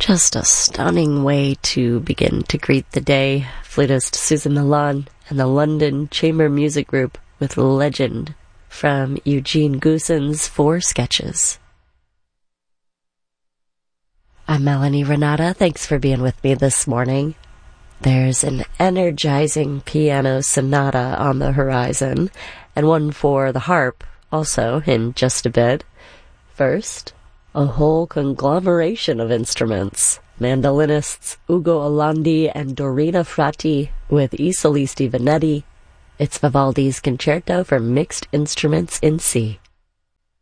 Just a stunning way to begin to greet the day. Flutist Susan Milan and the London Chamber Music Group with Legend from Eugene Goossen's Four Sketches. I'm Melanie Renata. Thanks for being with me this morning. There's an energizing piano sonata on the horizon, and one for the harp also in just a bit. First, a whole conglomeration of instruments. Mandolinists Ugo Orlandi and Dorina Frati with I Solisti Veneti. It's Vivaldi's Concerto for Mixed Instruments in C.